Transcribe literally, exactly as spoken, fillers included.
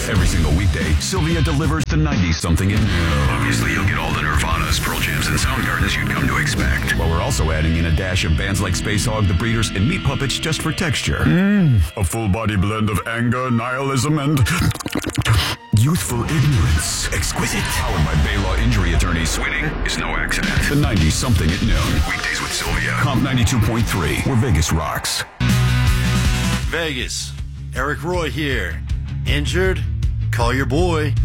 Every single weekday, Sylvia delivers the ninety-something at noon. Obviously, you'll get all the Nirvanas, Pearl Jams, and Soundgardens you'd come to expect. But we're also adding in a dash of bands like Space Hog, The Breeders, and Meat Puppets just for texture. Mm, a full-body blend of anger, nihilism, and youthful ignorance. Exquisite. Powered by Baylaw Injury Attorneys. Winning is no accident. The ninety-something at noon. Weekdays with Sylvia. Comp ninety-two point three, where Vegas rocks. Vegas. Eric Roy here. Injured? Call your boy.